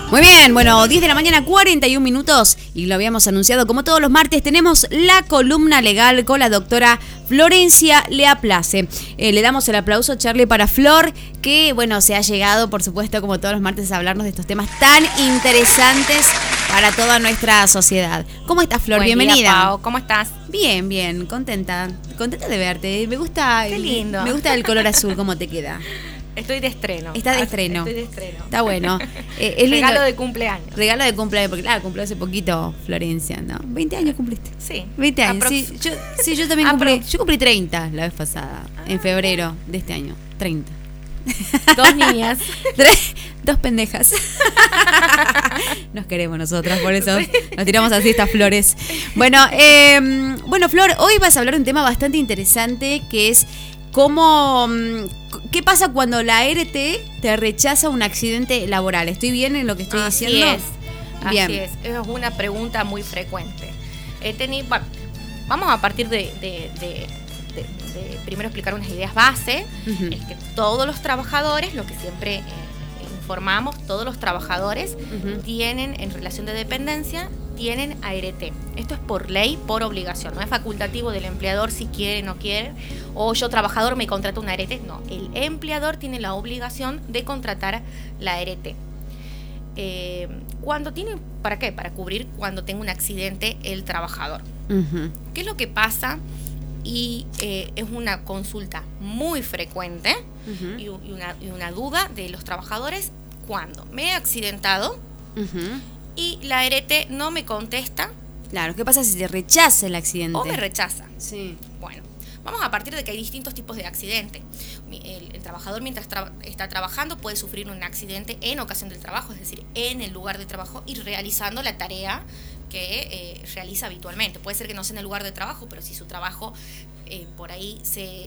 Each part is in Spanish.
Muy bien, bueno, 10 de la mañana, 41 minutos, y lo habíamos anunciado, como todos los martes, tenemos la columna legal con la doctora Florencia Leaplace. Le damos el aplauso, Charlie, para Flor, que, bueno, se ha llegado, por supuesto, como todos los martes, a hablarnos de estos temas tan interesantes para toda nuestra sociedad. ¿Cómo estás, Flor? Buen Bienvenida. Día, Pau. ¿Cómo estás? Bien, bien, contenta de verte. Me gusta, Qué lindo. Me gusta el color azul, cómo te queda. Estoy de estreno. Está de estreno. Estoy de estreno. Está bueno. Es Regalo lindo. de cumpleaños. Regalo de cumpleaños, porque claro, cumplió hace poquito Florencia, ¿no? 20 años cumpliste. Sí. 20 años. Yo también cumplí. Yo cumplí 30 la vez pasada, en febrero de este año. 30. Dos niñas. Dos pendejas. Nos queremos nosotras, por eso nos tiramos así estas flores. Bueno, Flor, hoy vas a hablar de un tema bastante interesante, que es ¿qué pasa cuando la ART te rechaza un accidente laboral? ¿Estoy bien en lo que estoy diciendo? Bien. Así es. Es una pregunta muy frecuente. Vamos a partir de primero explicar unas ideas base. Uh-huh. Es que todos los trabajadores, lo que siempre informamos, todos los trabajadores uh-huh. tienen, en relación de dependencia, tienen ART. Esto es por ley, por obligación. No es facultativo del empleador si quiere, no quiere. O yo, trabajador, me contrato una ART. No, el empleador tiene la obligación de contratar la ART. ¿Para qué? Para cubrir cuando tenga un accidente el trabajador. Uh-huh. ¿Qué es lo que pasa? Y es una consulta muy frecuente uh-huh. y una duda de los trabajadores cuando me he accidentado uh-huh. y la ART no me contesta. Claro, ¿qué pasa si te rechaza el accidente? O me rechaza. Sí. Bueno, vamos a partir de que hay distintos tipos de accidente. El trabajador, mientras está trabajando, puede sufrir un accidente en ocasión del trabajo, es decir, en el lugar de trabajo y realizando la tarea que realiza habitualmente. Puede ser que no sea en el lugar de trabajo, pero si su trabajo por ahí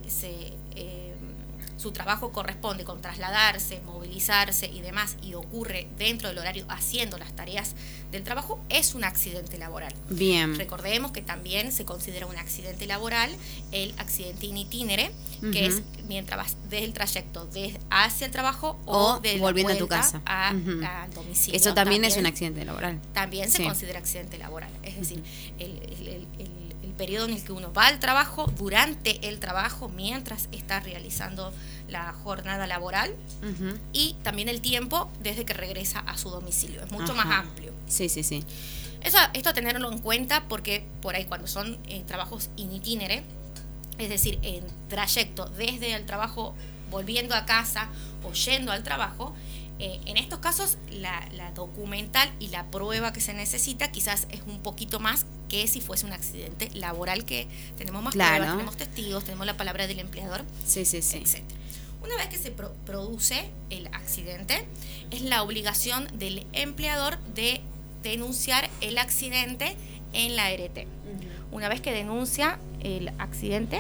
su trabajo corresponde con trasladarse, movilizarse y demás, y ocurre dentro del horario haciendo las tareas del trabajo, es un accidente laboral. Bien. Recordemos que también se considera un accidente laboral el accidente in itinere, uh-huh. que es mientras vas desde el trayecto hacia el trabajo o de volviendo la a tu casa uh-huh. al domicilio. Eso también es un accidente laboral. También se considera accidente laboral. Es decir, el periodo en el que uno va al trabajo, durante el trabajo, mientras está realizando la jornada laboral uh-huh. y también el tiempo desde que regresa a su domicilio. Es mucho Ajá. más amplio. Sí. Esto tenerlo en cuenta porque por ahí cuando son trabajos in itinere, es decir, en trayecto desde el trabajo volviendo a casa o yendo al trabajo, en estos casos la documental y la prueba que se necesita quizás es un poquito más que si fuese un accidente laboral, que tenemos más pruebas, tenemos testigos, tenemos la palabra del empleador, sí. etc. Una vez que se produce el accidente, es la obligación del empleador de denunciar el accidente en la ART. Uh-huh. Una vez que denuncia el accidente,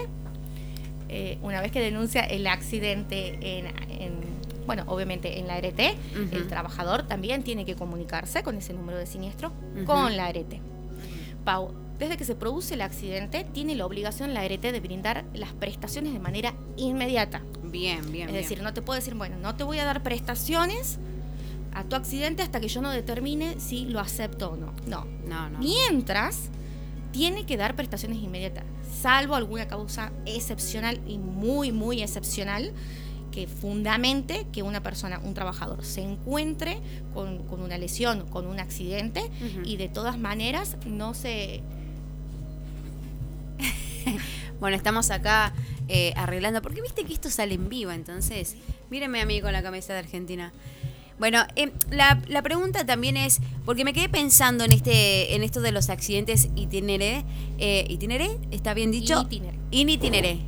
obviamente en la ART, uh-huh. el trabajador también tiene que comunicarse con ese número de siniestro, uh-huh. con la ART. Pau, desde que se produce el accidente, tiene la obligación la ART de brindar las prestaciones de manera inmediata. Bien. Es decir, no te puedo decir, no te voy a dar prestaciones a tu accidente hasta que yo no determine si lo acepto o no. No. Mientras, tiene que dar prestaciones inmediatas, salvo alguna causa excepcional y muy, muy excepcional, que fundamente que una persona, un trabajador, se encuentre con una lesión, con un accidente, uh-huh. y de todas maneras no se... Bueno, estamos acá arreglando, porque viste que esto sale en vivo, entonces, míreme a mí con la camisa de Argentina. Bueno, la pregunta también es, porque me quedé pensando en esto de los accidentes itinere, ¿está bien dicho? Itinere,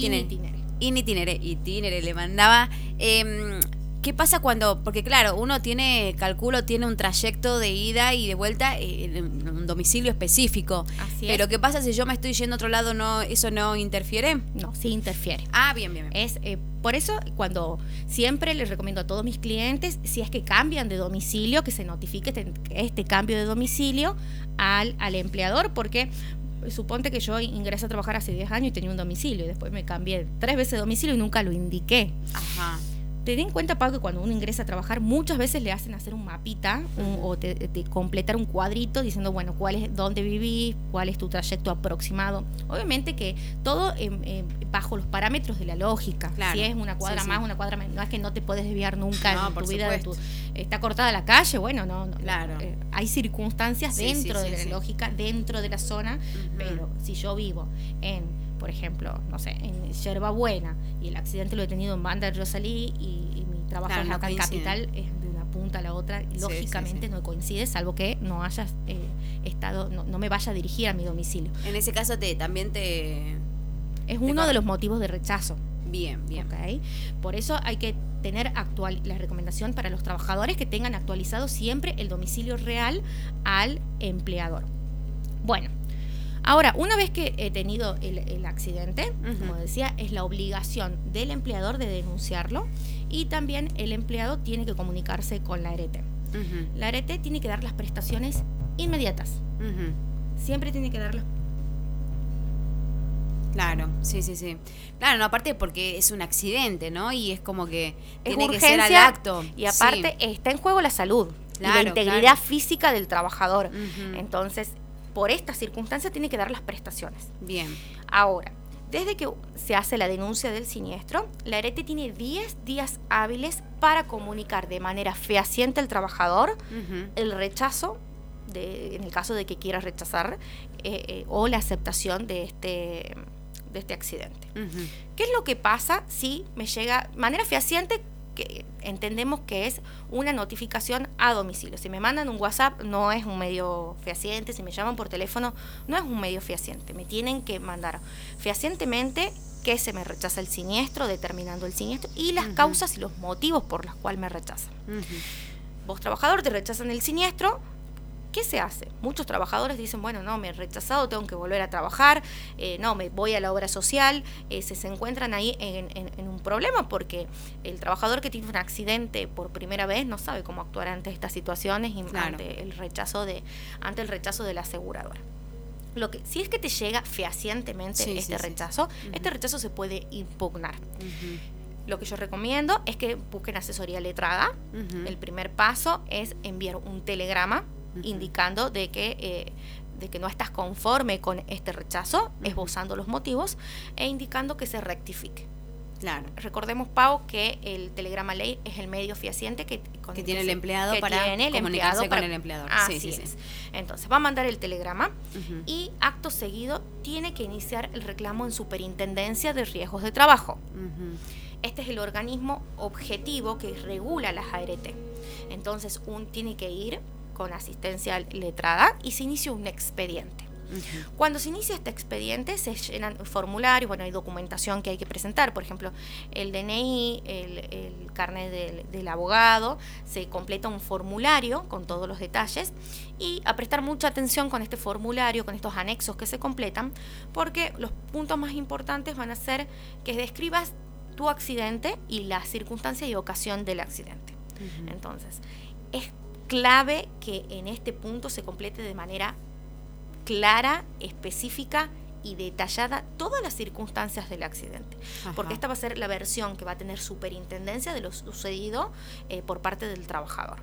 le mandaba. ¿Qué pasa porque claro, uno tiene un trayecto de ida y de vuelta en un domicilio específico? Así pero es. ¿qué pasa si yo me estoy yendo a otro lado? ¿Eso no interfiere? No, sí interfiere. Bien. Es por eso cuando siempre les recomiendo a todos mis clientes, si es que cambian de domicilio, que se notifique este cambio de domicilio al empleador, porque suponte que yo ingresé a trabajar hace 10 años y tenía un domicilio y después me cambié 3 veces de domicilio y nunca lo indiqué. Ajá. ten en cuenta, Pau, que cuando uno ingresa a trabajar muchas veces le hacen hacer un mapita o te completar un cuadrito diciendo, bueno, dónde vivís, cuál es tu trayecto aproximado. Obviamente que todo bajo los parámetros de la lógica. Claro. Si es una cuadra más, una cuadra menos, no es que no te puedes desviar nunca en tu vida. Está cortada la calle, bueno, no. Claro. Hay circunstancias dentro de la lógica, dentro de la zona, pero si yo vivo por ejemplo, no sé, en Yerba Buena, y el accidente lo he tenido en Banda del Rosalí, y mi trabajo es acá en Capital, es de una punta a la otra, y lógicamente no coincide, salvo que no hayas estado, no me vaya a dirigir a mi domicilio. En ese caso también es uno de los motivos de rechazo. Bien. ¿Okay? Por eso hay que tener la recomendación para los trabajadores que tengan actualizado siempre el domicilio real al empleador. Bueno, ahora, una vez que he tenido el accidente, como decía, es la obligación del empleador de denunciarlo, y también el empleado tiene que comunicarse con la ART. La ART tiene que dar las prestaciones inmediatas. Siempre tiene que darlas. Claro, sí. Claro, no, aparte porque es un accidente, ¿no? Y es como que tiene urgencia, que ser al acto. Y aparte está en juego la salud, y la integridad física del trabajador. Entonces, por esta circunstancia tiene que dar las prestaciones. Bien. Ahora, desde que se hace la denuncia del siniestro, la ART tiene 10 días hábiles para comunicar de manera fehaciente al trabajador el rechazo, en el caso de que quiera rechazar, o la aceptación de este accidente. ¿Qué es lo que pasa si me llega de manera fehaciente? Que entendemos que es una notificación a domicilio. Si me mandan un WhatsApp, no es un medio fehaciente. Si me llaman por teléfono, no es un medio fehaciente. Me tienen que mandar fehacientemente que se me rechaza el siniestro, determinando el siniestro y las causas y los motivos por los cuales me rechazan. Vos, trabajador, te rechazan el siniestro. ¿Qué se hace? Muchos trabajadores dicen, bueno, no, me he rechazado, tengo que volver a trabajar, no, me voy a la obra social, se encuentran ahí en un problema, porque el trabajador que tiene un accidente por primera vez no sabe cómo actuar ante estas situaciones y ante el rechazo de la aseguradora. Si es que te llega fehacientemente rechazo, este rechazo se puede impugnar. Lo que yo recomiendo es que busquen asesoría letrada. El primer paso es enviar un telegrama indicando de que no estás conforme con este rechazo, esbozando los motivos e indicando que se rectifique. Claro. Recordemos, Pau, que el telegrama ley es el medio fehaciente que tiene el empleado para comunicarse con el empleador. Así es. Entonces va a mandar el telegrama y acto seguido tiene que iniciar el reclamo en Superintendencia de Riesgos de Trabajo. Este es el organismo objetivo que regula las ART. Entonces tiene que ir con asistencia letrada y se inicia un expediente. Cuando se inicia este expediente se llenan formularios, hay documentación que hay que presentar, por ejemplo, el DNI, el carnet del abogado, se completa un formulario con todos los detalles, y a prestar mucha atención con este formulario, con estos anexos que se completan, porque los puntos más importantes van a ser que describas tu accidente y la circunstancia y ocasión del accidente. Entonces, es clave que en este punto se complete de manera clara, específica y detallada todas las circunstancias del accidente. Porque esta va a ser la versión que va a tener Superintendencia de lo sucedido por parte del trabajador.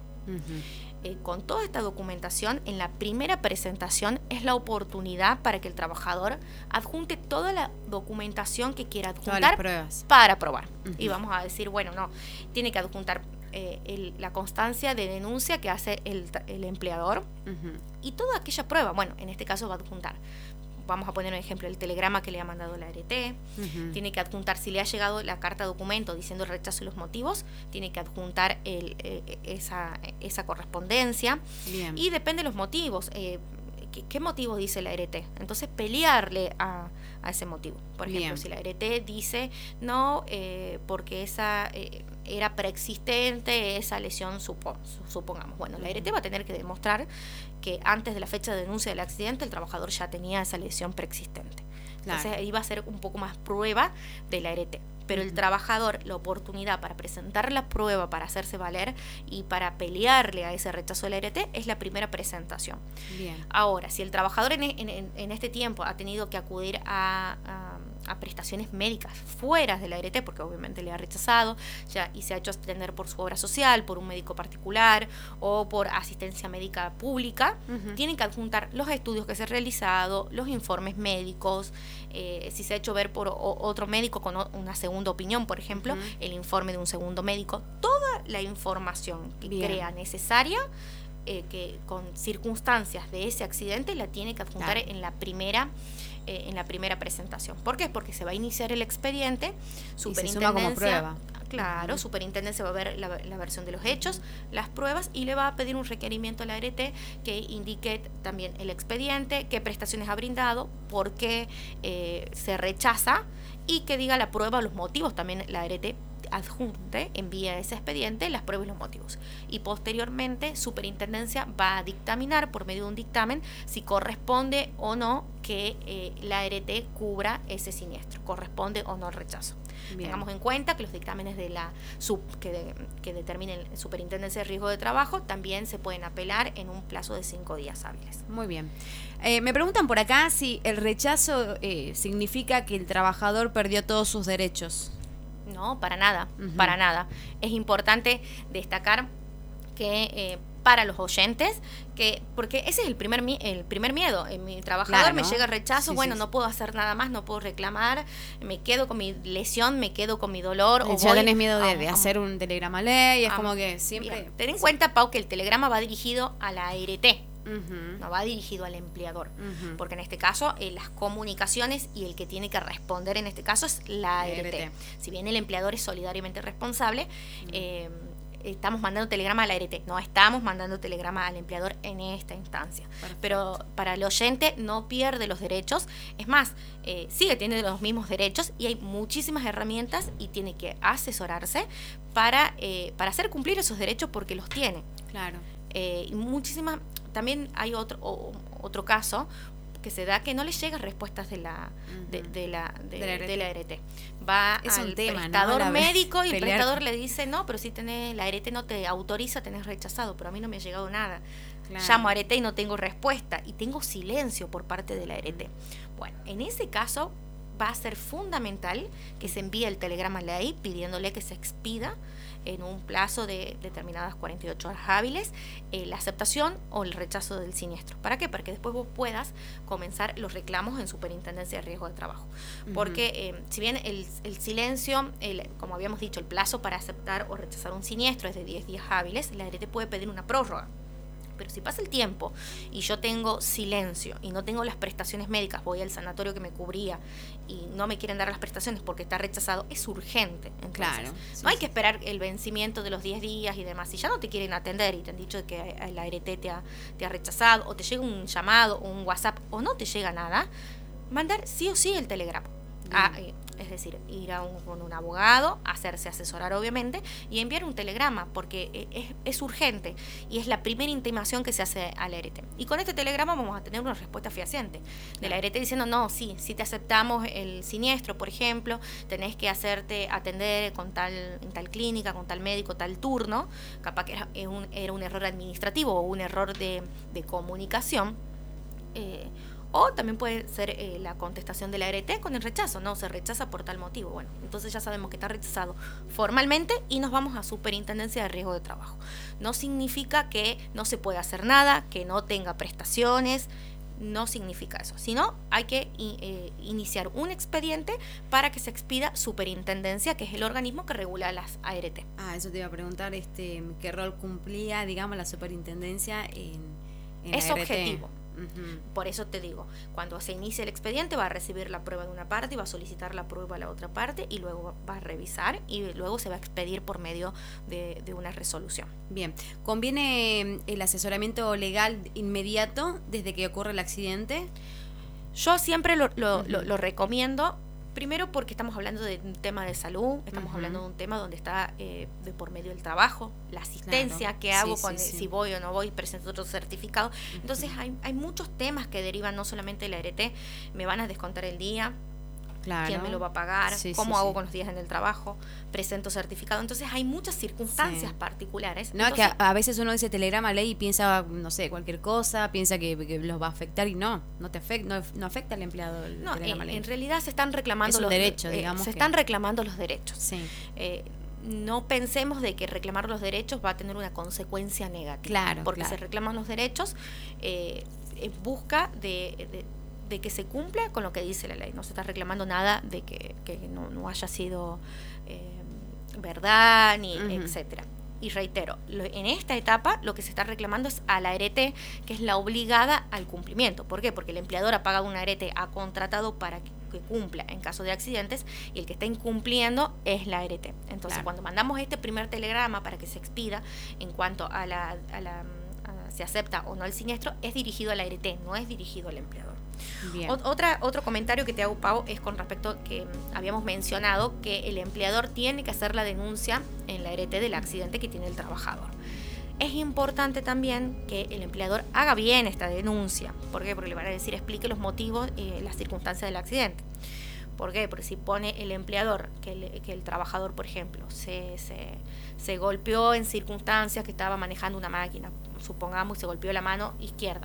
Con toda esta documentación, en la primera presentación es la oportunidad para que el trabajador adjunte toda la documentación que quiera adjuntar para probar. Y vamos a decir, tiene que adjuntar la constancia de denuncia que hace el empleador y toda aquella prueba. En este caso va a adjuntar, vamos a poner un ejemplo, el telegrama que le ha mandado la ART, tiene que adjuntar, si le ha llegado la carta documento diciendo el rechazo y los motivos, tiene que adjuntar esa correspondencia. Bien. Y depende de los motivos. ¿Qué motivo dice la ART? Entonces pelearle a ese motivo. Por ejemplo, si la ART dice no, porque esa era preexistente esa lesión, supongamos. La ART va a tener que demostrar que antes de la fecha de denuncia del accidente el trabajador ya tenía esa lesión preexistente. Entonces ahí va a ser un poco más prueba de la ART. Pero el trabajador, la oportunidad para presentar la prueba, para hacerse valer y para pelearle a ese rechazo de la ART es la primera presentación. Bien. Ahora, si el trabajador en este tiempo ha tenido que acudir a a prestaciones médicas fuera de la ART, porque obviamente le ha rechazado y se ha hecho atender por su obra social, por un médico particular o por asistencia médica pública, tienen que adjuntar los estudios que se han realizado, los informes médicos, si se ha hecho ver por otro médico con una segunda opinión, por ejemplo, el informe de un segundo médico, toda la información que crea necesaria, que con circunstancias de ese accidente la tiene que adjuntar en la primera presentación. ¿Por qué? Porque se va a iniciar el expediente, superintendencia, y se suma como prueba. Claro, superintendencia va a ver la versión de los hechos, las pruebas, y le va a pedir un requerimiento a la ART que indique también el expediente, qué prestaciones ha brindado, por qué se rechaza, y que diga la prueba, los motivos. También la ART adjunte, envía ese expediente, las pruebas y los motivos. Y posteriormente, superintendencia va a dictaminar por medio de un dictamen si corresponde o no que la ART cubra ese siniestro, corresponde o no el rechazo. Bien. Tengamos en cuenta que los dictámenes de la que determinen superintendencia de riesgo de trabajo también se pueden apelar en un plazo de 5 días hábiles. Muy bien. Me preguntan por acá si el rechazo significa que el trabajador perdió todos sus derechos. No, para nada, para nada. Es importante destacar que para los oyentes, porque ese es el primer miedo. Mi trabajador me llega rechazo, no puedo hacer nada más, no puedo reclamar, me quedo con mi lesión, me quedo con mi dolor. Ya tenés miedo de hacer un telegrama ley, es como que siempre... Bien. Ten en cuenta, Pau, que el telegrama va dirigido a la ART. No va dirigido al empleador, porque en este caso las comunicaciones y el que tiene que responder en este caso es la ART. Si bien el empleador es solidariamente responsable, estamos mandando telegrama a la ART, no estamos mandando telegrama al empleador en esta instancia. Perfecto. Pero para el oyente no pierde los derechos, es más, sigue teniendo los mismos derechos, y hay muchísimas herramientas y tiene que asesorarse para hacer cumplir esos derechos, porque los tiene. Claro. Y muchísimas. También hay otro caso que se da que no le llegan respuestas de la ART. Va al prestador médico, y el prestador le dice, no, pero si la ART no te autoriza, tenés rechazado, pero a mí no me ha llegado nada. Claro. Llamo a ART y no tengo respuesta, y tengo silencio por parte de la ART. Bueno, en ese caso va a ser fundamental que se envíe el telegrama a la ley pidiéndole que se expida en un plazo de determinadas 48 horas hábiles la aceptación o el rechazo del siniestro. ¿Para qué? Para que después vos puedas comenzar los reclamos en superintendencia de riesgo de trabajo. Porque si bien el silencio, como habíamos dicho, el plazo para aceptar o rechazar un siniestro es de 10 días hábiles, la ART puede pedir una prórroga. Pero si pasa el tiempo y yo tengo silencio y no tengo las prestaciones médicas, voy al sanatorio que me cubría y no me quieren dar las prestaciones porque está rechazado, es urgente. Entonces, claro, no hay que esperar el vencimiento de los 10 días y demás. Si ya no te quieren atender y te han dicho que la ART te ha rechazado, o te llega un llamado o un WhatsApp o no te llega nada, mandar sí o sí el telegrama. Es decir, ir con un abogado, hacerse asesorar obviamente, y enviar un telegrama, porque es urgente y es la primera intimación que se hace a la ART. Y con este telegrama vamos a tener una respuesta fehaciente de la ART diciendo, no, sí te aceptamos el siniestro, por ejemplo, tenés que atender en tal clínica, con tal médico, tal turno, capaz que era un error administrativo o un error de comunicación. O también puede ser la contestación de la ART con el rechazo, no, se rechaza por tal motivo. Bueno, entonces ya sabemos que está rechazado formalmente y nos vamos a superintendencia de riesgo de trabajo. No significa que no se pueda hacer nada, que no tenga prestaciones, no significa eso, sino hay que iniciar un expediente para que se expida superintendencia, que es el organismo que regula las ART. Eso te iba a preguntar, ¿qué rol cumplía, digamos, la superintendencia en es la ART? Objetivo. Por eso te digo, cuando se inicia el expediente va a recibir la prueba de una parte y va a solicitar la prueba a la otra parte, y luego va a revisar y luego se va a expedir por medio de una resolución. Bien, ¿conviene el asesoramiento legal inmediato desde que ocurre el accidente? Yo siempre lo recomiendo. Primero porque estamos hablando de un tema de salud, estamos hablando de un tema donde está de por medio del trabajo, la asistencia que hago si voy o no voy, presento otro certificado. Entonces hay muchos temas que derivan no solamente de la ART, me van a descontar el día, Claro. ¿Quién me lo va a pagar? ¿Cómo hago con los días en el trabajo? ¿Presento certificado? Entonces hay muchas circunstancias particulares. No, entonces, que a veces uno dice telegrama ley y piensa, no sé, cualquier cosa, piensa que los va a afectar y no te afecta, no afecta al empleado el telegrama ley. En realidad se están reclamando los derechos, digamos. Están reclamando los derechos. Sí. No pensemos de que reclamar los derechos va a tener una consecuencia negativa. Claro, porque se reclaman los derechos en busca de que se cumpla con lo que dice la ley. No se está reclamando nada de que no haya sido verdad, ni etcétera. Y reitero, en esta etapa lo que se está reclamando es a la ART, que es la obligada al cumplimiento. ¿Por qué? Porque el empleador ha pagado una ART, ha contratado para que cumpla en caso de accidentes, y el que está incumpliendo es la ART. Entonces, cuando mandamos este primer telegrama para que se expida en cuanto a se acepta o no el siniestro, es dirigido a la ART, no es dirigido al empleador. Otro comentario que te hago, Pau, es con respecto que habíamos mencionado que el empleador tiene que hacer la denuncia en la ART del accidente que tiene el trabajador. Es importante también que el empleador haga bien esta denuncia. ¿Por qué? Porque le van a decir, explique los motivos, las circunstancias del accidente. ¿Por qué? Porque si pone el empleador que el trabajador, por ejemplo, se golpeó en circunstancias que estaba manejando una máquina, supongamos, y se golpeó la mano izquierda.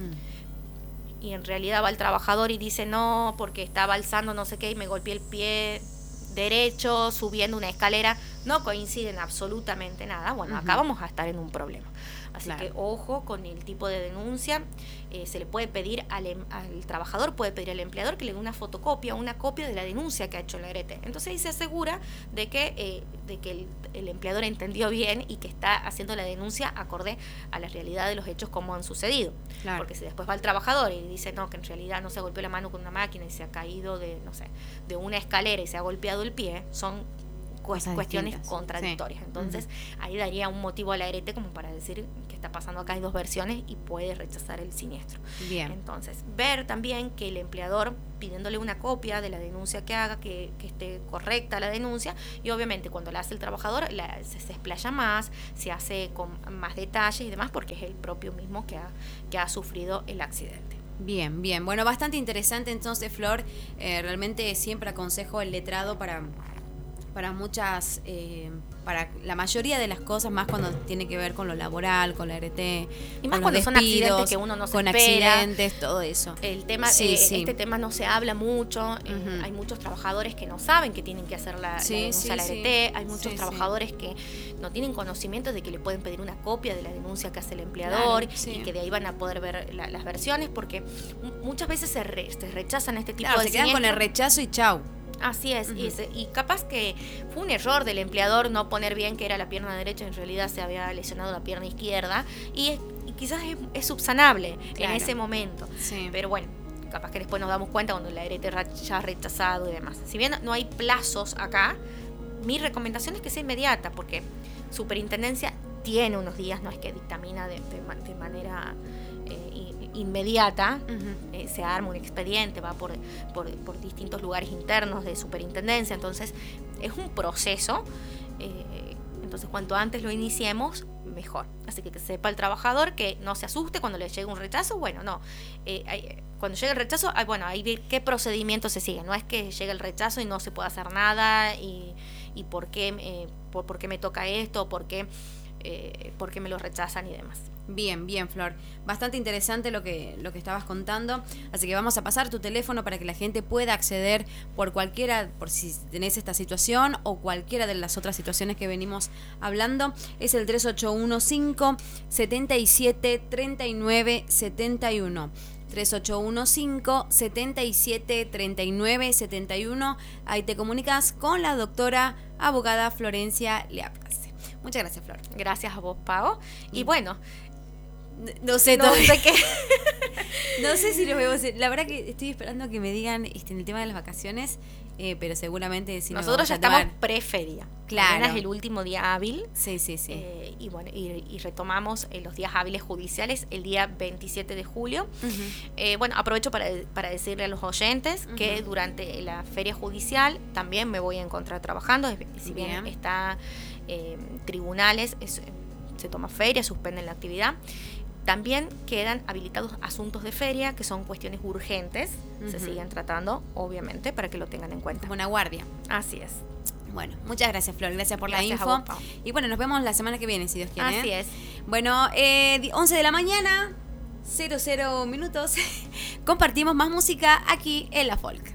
Y en realidad va el trabajador y dice, no, porque estaba alzando no sé qué y me golpeé el pie derecho subiendo una escalera, no coinciden absolutamente nada. Bueno, acá vamos a estar en un problema. Así que ojo con el tipo de denuncia. Se le puede pedir al trabajador, puede pedir al empleador que le dé una fotocopia, una copia de la denuncia que ha hecho la ART. Entonces ahí se asegura de que el empleador entendió bien y que está haciendo la denuncia acorde a la realidad de los hechos como han sucedido. Claro. Porque si después va el trabajador y dice no, que en realidad no se golpeó la mano con una máquina y se ha caído de una escalera y se ha golpeado el pie, son cuestiones contradictorias. Entonces ahí daría un motivo a la ART como para decir que está pasando acá, hay dos versiones y puede rechazar el siniestro. Bien. Entonces ver también que el empleador pidiéndole una copia de la denuncia que haga, que esté correcta la denuncia, y obviamente cuando la hace el trabajador se explaya más, se hace con más detalles y demás, porque es el propio mismo que ha sufrido el accidente. Bien, bien. Bueno, bastante interesante entonces, Flor. Realmente siempre aconsejo el letrado para muchas, para la mayoría de las cosas, más cuando tiene que ver con lo laboral, con la ART, y más cuando son accidentes que uno no se espera, accidentes, todo eso. El tema, este tema no se habla mucho. Hay muchos trabajadores que no saben que tienen que hacer la denuncia a la ART. Hay muchos trabajadores que no tienen conocimiento de que le pueden pedir una copia de la denuncia que hace el empleador, y que de ahí van a poder ver las versiones, porque muchas veces se rechazan este tipo de se quedan con el rechazo y chau. Así es, y capaz que fue un error del empleador no poner bien que era la pierna derecha, en realidad se había lesionado la pierna izquierda, y quizás es subsanable en ese momento, pero bueno, capaz que después nos damos cuenta cuando la ART ya ha rechazado y demás. Si bien no hay plazos acá, mi recomendación es que sea inmediata, porque Superintendencia tiene unos días, no es que dictamina de manera inmediata. Se arma un expediente, va por distintos lugares internos de Superintendencia, entonces es un proceso, entonces cuanto antes lo iniciemos mejor. Así que sepa el trabajador, que no se asuste cuando le llegue un rechazo. Bueno, no, cuando llegue el rechazo, ahí ve qué procedimiento se sigue. No es que llegue el rechazo y no se pueda hacer nada, y por qué me toca esto, por qué me lo rechazan y demás. Bien, bien, Flor. Bastante interesante lo que estabas contando. Así que vamos a pasar tu teléfono para que la gente pueda acceder por si tenés esta situación o cualquiera de las otras situaciones que venimos hablando. Es el 3815-773971. 3815-773971. Ahí te comunicas con la doctora abogada Florencia Leaplase. Muchas gracias, Flor. Gracias a vos, Pau. Y bueno, no sé qué. No sé si lo voy a hacer. La verdad que estoy esperando que me digan en el tema de las vacaciones, pero seguramente si nosotros ya estamos preferia. Claro. Mañana es el último día hábil. Sí. Y bueno, y retomamos los días hábiles judiciales el día 27 de julio. Bueno, aprovecho para decirle a los oyentes que durante la feria judicial también me voy a encontrar trabajando. Si bien está tribunales, se toma feria, suspenden la actividad. También quedan habilitados asuntos de feria, que son cuestiones urgentes, se siguen tratando, obviamente, para que lo tengan en cuenta. Como una guardia. Así es. Bueno, muchas gracias, Flor, gracias por la info. Y bueno, nos vemos la semana que viene, si Dios quiere. Así es. Bueno, 11 de la mañana, 00 minutos, compartimos más música aquí en La Folk.